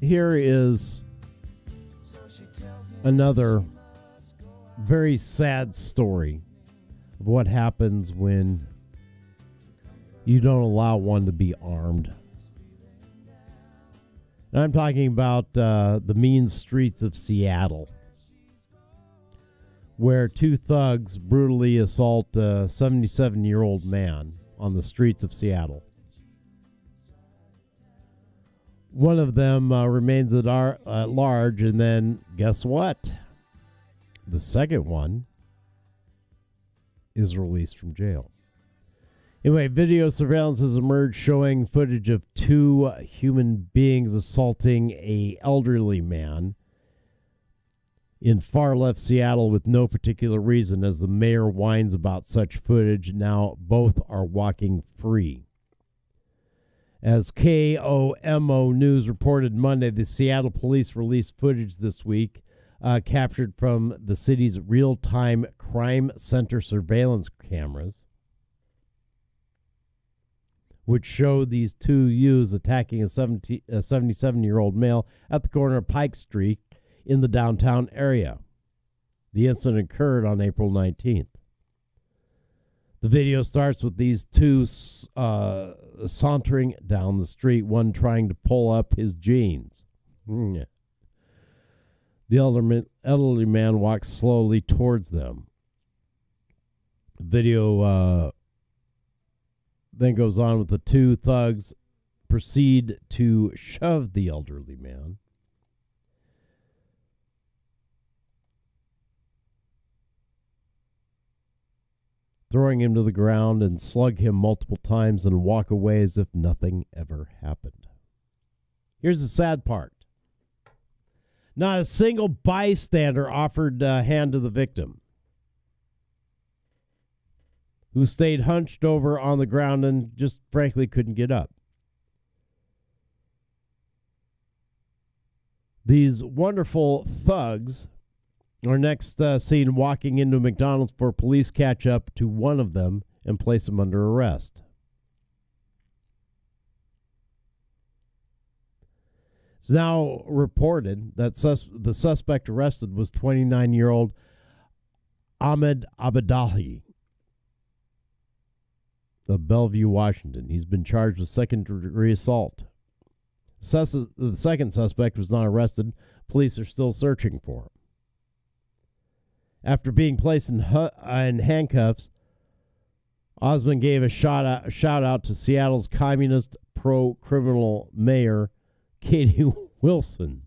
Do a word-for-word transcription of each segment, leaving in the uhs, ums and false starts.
here is another very sad story of what happens when you don't allow one to be armed. And I'm talking about uh, the mean streets of Seattle, where two thugs brutally assault a seventy-seven-year-old man on the streets of Seattle. One of them uh, remains at, ar- at large, and then guess what? The second one is released from jail. Anyway, video surveillance has emerged showing footage of two human beings assaulting a elderly man in far-left Seattle with no particular reason. As the mayor whines about such footage, now both are walking free. As K O M O News reported Monday, the Seattle police released footage this week uh, captured from the city's real-time crime center surveillance cameras, which showed these two youths attacking a seventy-seven-year-old male at the corner of Pike Street in the downtown area. The incident occurred on April nineteenth. The video starts with these two uh, sauntering down the street, one trying to pull up his jeans. Mm. The elderly, elderly man walks slowly towards them. The video uh, then goes on with the two thugs proceed to shove the elderly man. Throwing him to the ground and slug him multiple times and walk away as if nothing ever happened. Here's the sad part. Not a single bystander offered a hand to the victim, who stayed hunched over on the ground and just frankly couldn't get up. These wonderful thugs are next uh, seen walking into McDonald's for police catch up to one of them and place him under arrest. It's now reported that sus- the suspect arrested was twenty-nine-year-old Ahmed Abdallahi of Bellevue, Washington. He's been charged with second-degree assault. Sus- the second suspect was not arrested. Police are still searching for him. After being placed in, hu- in handcuffs, Osmond gave a shout out, a shout out to Seattle's communist pro-criminal mayor, Katie Wilson.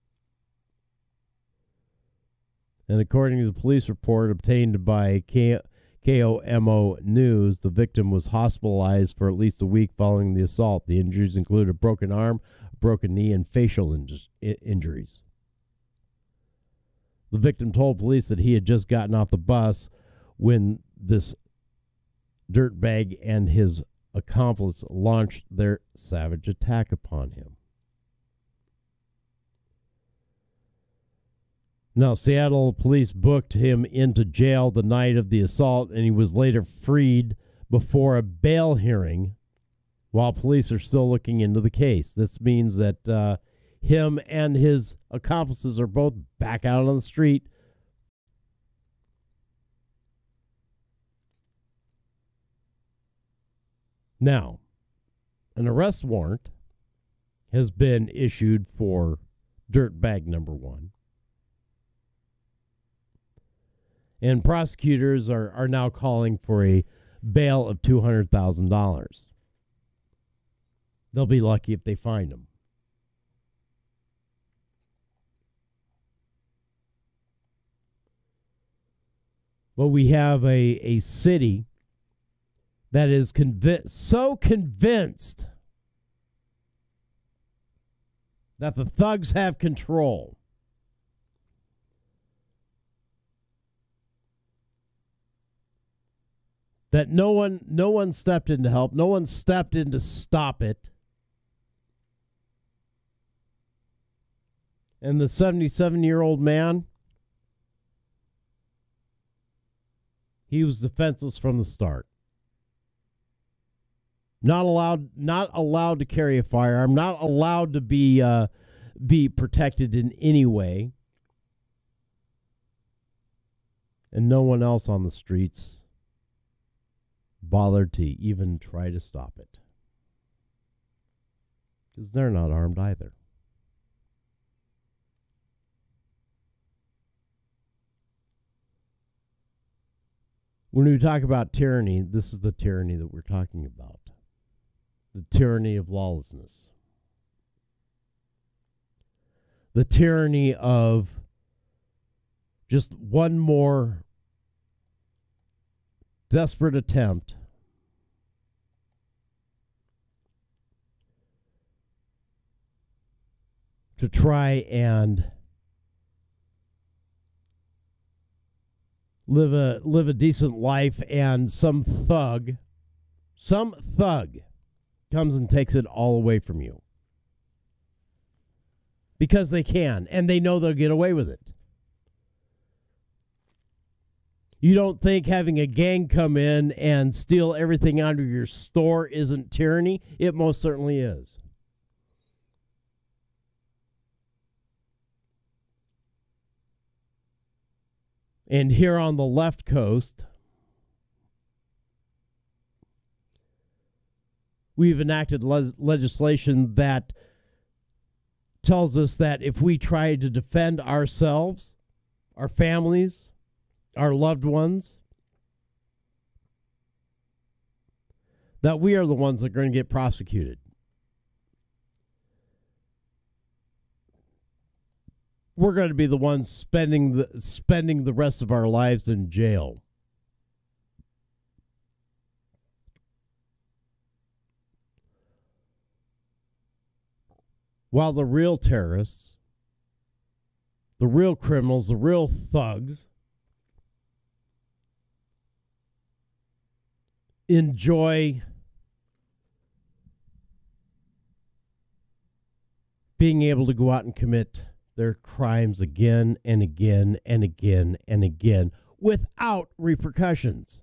And according to the police report obtained by K- KOMO News, the victim was hospitalized for at least a week following the assault. The injuries included a broken arm, a broken knee, and facial in- injuries. The victim told police that he had just gotten off the bus when this dirtbag and his accomplice launched their savage attack upon him. Now, Seattle police booked him into jail the night of the assault, and he was later freed before a bail hearing while police are still looking into the case. This means that uh, him and his accomplices are both back out on the street. Now, an arrest warrant has been issued for dirtbag number one. And prosecutors are, are now calling for a bail of two hundred thousand dollars. They'll be lucky if they find him. But we have a, a city that is convi- so convinced that the thugs have control that no one no one stepped in to help, no one stepped in to stop it. And the seventy-seven-year-old man, he was defenseless from the start. Not allowed, not allowed to carry a firearm, not allowed to be uh, be protected in any way. And no one else on the streets bothered to even try to stop it. Because they're not armed either. When we talk about tyranny, this is the tyranny that we're talking about. The tyranny of lawlessness. The tyranny of just one more desperate attempt to try and live a live a decent life, and some thug, some thug comes and takes it all away from you. Because they can, and they know they'll get away with it. You don't think having a gang come in and steal everything out of your store isn't tyranny? It most certainly is. And here on the left coast, we've enacted le- legislation that tells us that if we try to defend ourselves, our families, our loved ones, that we are the ones that are going to get prosecuted. We're going to be the ones spending the spending the rest of our lives in jail. While the real terrorists, the real criminals, the real thugs enjoy being able to go out and commit their crimes again and again and again and again without repercussions.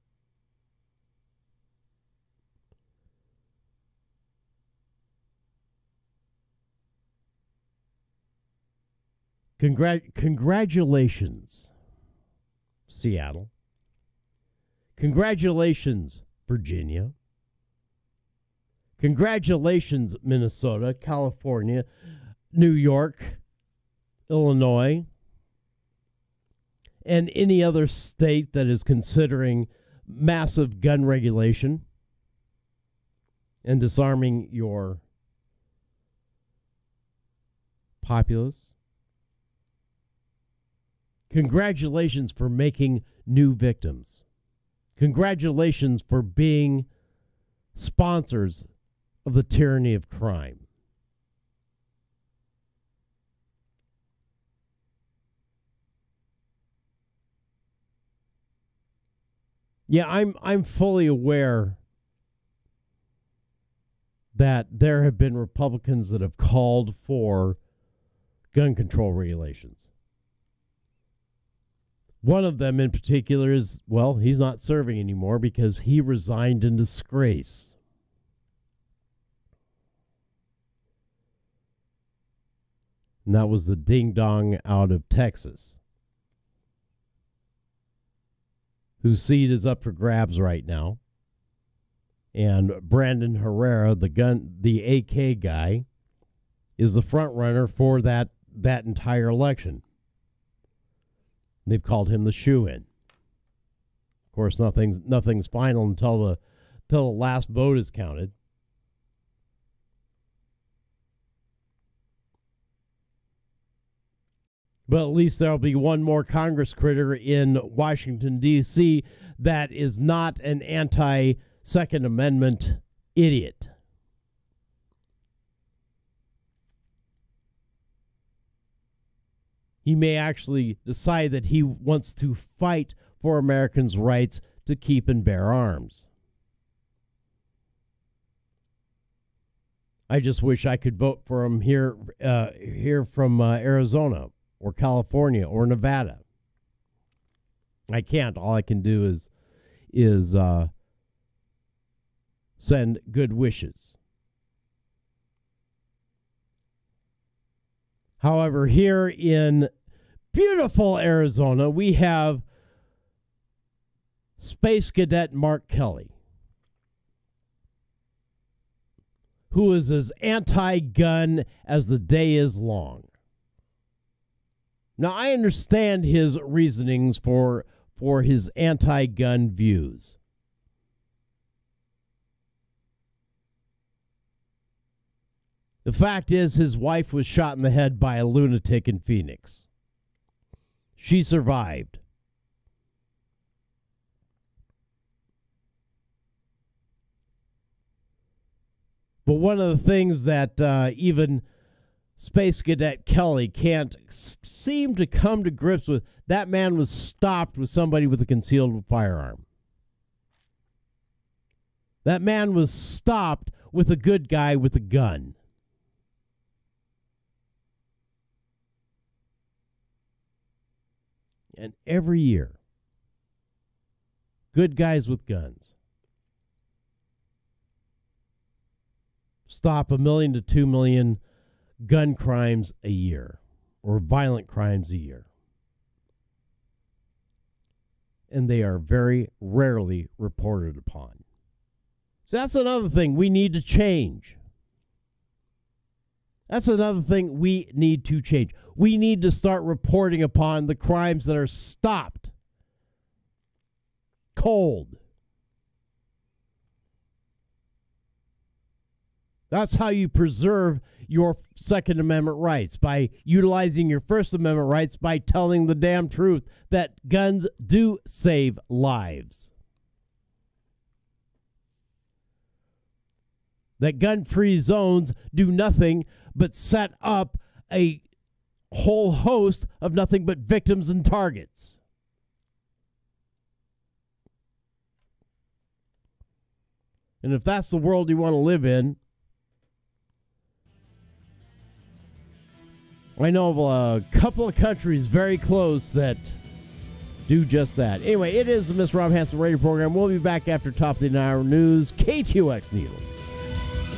Congrat- congratulations, Seattle. Congratulations, Virginia. Congratulations, Minnesota, California, New York, Illinois, and any other state that is considering massive gun regulation and disarming your populace. Congratulations for making new victims. Congratulations for being sponsors of the tyranny of crime. Yeah, I'm I'm fully aware that there have been Republicans that have called for gun control regulations. One of them in particular is, well, he's not serving anymore because he resigned in disgrace. And that was the ding-dong out of Texas, whose seat is up for grabs right now. And Brandon Herrera, the gun, the A K guy, is the front runner for that, that entire election. They've called him the shoo-in. Of course, nothing's nothing's final until the until the last vote is counted. But at least there'll be one more Congress critter in Washington, D C that is not an anti-Second Amendment idiot. He may actually decide that he wants to fight for Americans' rights to keep and bear arms. I just wish I could vote for him here, uh, here from uh, Arizona or California or Nevada. I can't. All I can do is is uh, send good wishes. However, here in beautiful Arizona, we have Space Cadet Mark Kelly, who is as anti-gun as the day is long. Now, I understand his reasonings for, for his anti-gun views. The fact is, his wife was shot in the head by a lunatic in Phoenix. She survived. But one of the things that uh, even Space Cadet Kelly can't s- seem to come to grips with, that man was stopped with somebody with a concealed firearm. That man was stopped with a good guy with a gun. And every year, good guys with guns stop a million to two million gun crimes a year, or violent crimes a year. And they are very rarely reported upon. So that's another thing we need to change. That's another thing we need to change. We need to start reporting upon the crimes that are stopped cold. That's how you preserve your Second Amendment rights, by utilizing your First Amendment rights, by telling the damn truth that guns do save lives. That gun-free zones do nothing but set up a whole host of nothing but victims and targets. And if that's the world you want to live in, I know of a couple of countries very close that do just that. Anyway, it is the Mister Rob Hanson radio program. We'll be back after top of the hour news. K T O X Needles.